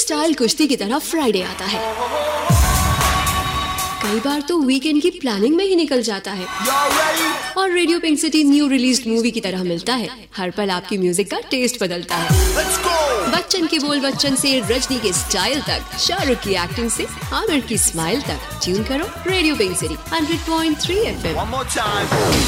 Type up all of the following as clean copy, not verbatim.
Style कुश्ती की तरह फ्राइडे आता है, कई बार तो वीकेंड की प्लानिंग में ही निकल जाता है। और radio pink city new released movie की तरह मिलता है, हर पल आपकी म्यूजिक का टेस्ट बदलता है। बच्चन के बोल बच्चन से रजनी के स्टाइल तक, शाहरुख की एक्टिंग से आमिर की स्माइल तक, ट्यून करो रेडियो पिंक सिटी 100.3 FM।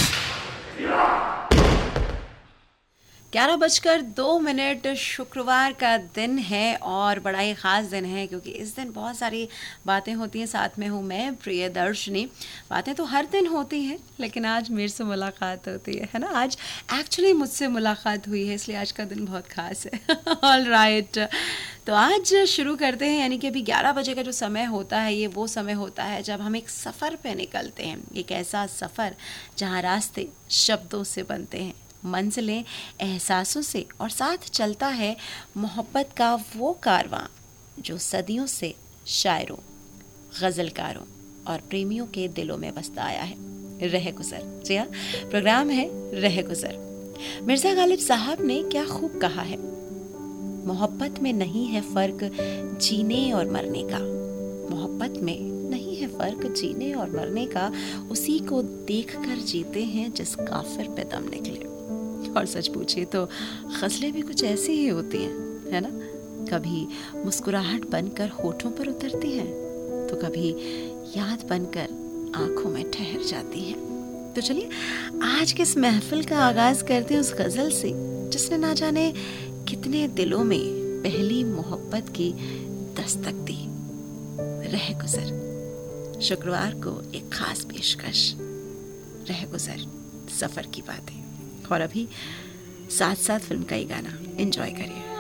11:02 शुक्रवार का दिन है और बड़ा ही ख़ास दिन है क्योंकि इस दिन बहुत सारी बातें होती हैं। साथ में हूँ मैं प्रियदर्शनी। बातें तो हर दिन होती हैं लेकिन आज मेरे से मुलाकात होती है ना। आज एक्चुअली मुझसे मुलाकात हुई है, इसलिए आज का दिन बहुत ख़ास है। ऑल राइट, तो आज शुरू करते हैं। यानी कि अभी 11 बजे का जो समय होता है, ये वो समय होता है जब हम एक सफ़र पे निकलते हैं। एक ऐसा सफ़र जहाँ रास्ते शब्दों से बनते हैं, मंजिलें एहसासों से, और साथ चलता है मोहब्बत का वो कारवां जो सदियों से शायरों, गज़लकारों और प्रेमियों के दिलों में बसता आया है। रह गुज़र, जी हाँ, प्रोग्राम है रह गुज़र। मिर्ज़ा गालिब साहब ने क्या खूब कहा है, मोहब्बत में नहीं है फ़र्क जीने और मरने का, मोहब्बत में नहीं है फ़र्क जीने और मरने का, उसी को देख कर जीते हैं जिस काफिर पे दम निकले। और सच पूछिए तो गज़लें भी कुछ ऐसी ही होती हैं, है ना। कभी मुस्कुराहट बनकर होठों पर उतरती हैं तो कभी याद बनकर आंखों में ठहर जाती हैं। तो चलिए आज के इस महफिल का आगाज करते हैं उस गज़ल से जिसने ना जाने कितने दिलों में पहली मोहब्बत की दस्तक दी। रह गुज़र, शुक्रवार को एक खास पेशकश, रह गुज़र, सफ़र की बातें। और अभी साथ साथ फिल्म का ही गाना एंजॉय करिए।